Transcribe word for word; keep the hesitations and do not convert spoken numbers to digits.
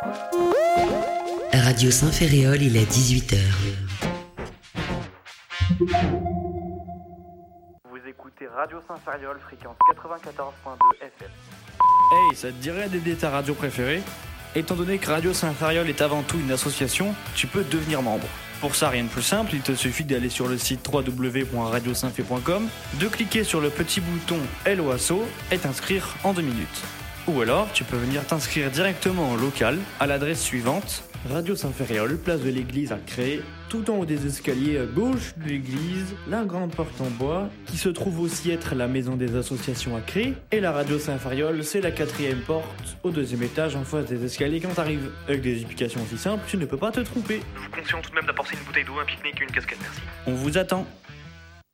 Radio Saint-Ferréol, il est dix-huit heures. Vous écoutez Radio Saint-Ferréol, fréquence quatre-vingt-quatorze point deux F M. Hey, ça te dirait d'aider ta radio préférée ? Étant donné que Radio Saint-Ferréol est avant tout une association, tu peux devenir membre. Pour ça, rien de plus simple, il te suffit d'aller sur le site w w w point radio saint f point com, de cliquer sur le petit bouton L O A S O et t'inscrire en deux minutes. Ou alors, tu peux venir t'inscrire directement en local à l'adresse suivante: Radio Saint-Ferréol, place de l'église à Cré, tout en haut des escaliers à gauche de l'église, la grande porte en bois, qui se trouve aussi être la maison des associations à Cré, et la Radio Saint-Ferréol, c'est la quatrième porte au deuxième étage en face des escaliers quand t'arrives. Avec des explications aussi simples, tu ne peux pas te tromper. Nous vous conseillons tout de même d'apporter une bouteille d'eau, un pique-nique et une casquette, merci. On vous attend.